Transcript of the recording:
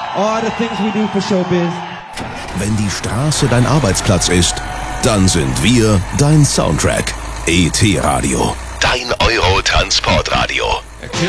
all the things we do for showbiz. Wenn die Straße dein Arbeitsplatz ist, dann sind wir dein Soundtrack. ET Radio, dein Euro-Transportradio.